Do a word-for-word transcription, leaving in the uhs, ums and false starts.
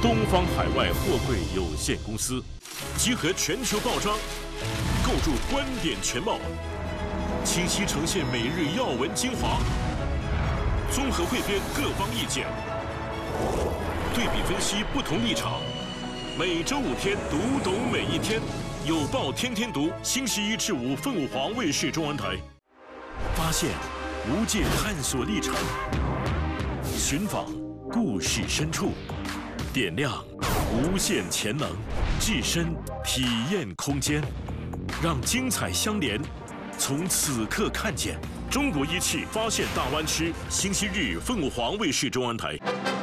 东方海外货柜有限公司，集合全球报章，构筑观点全貌，清晰呈现每日要闻精华，综合汇编各方意见，对比分析不同立场。每周五天，读懂每一天，有报天天读，星期一至五凤凰卫视中文台。发现无界探索历程，寻访故事深处，点亮无限潜能，置身体验空间，让精彩相连，从此刻看见中国一汽发现大湾区。星期日凤凰卫视中文台。